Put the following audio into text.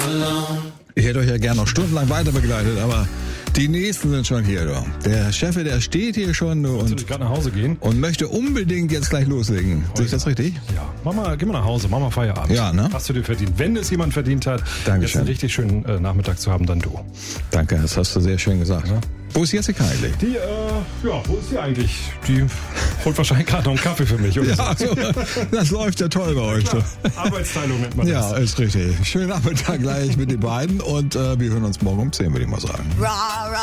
Ich hätte euch ja gerne noch stundenlang weiter begleitet, aber die Nächsten sind schon hier, du. Der Chef, der steht hier schon, du. Und gerade nach Hause gehen. Und möchte unbedingt jetzt gleich loslegen. Sehe ich das richtig? Ja. Mama, geh mal nach Hause, mach mal Feierabend. Ja, ne? Hast du dir verdient. Wenn es jemand verdient hat, Dankeschön. jetzt einen richtig schönen Nachmittag zu haben, dann du. Danke, das hast du sehr schön gesagt. Ja. Wo ist Jessica eigentlich? Die, wo ist die eigentlich? Die holt wahrscheinlich gerade noch einen Kaffee für mich. Oder Ja, so, das läuft ja toll bei euch. Klar, Arbeitsteilung nennt man das. Ja, ist richtig. Schönen Nachmittag gleich mit den beiden und wir hören uns morgen um 10, würde ich mal sagen.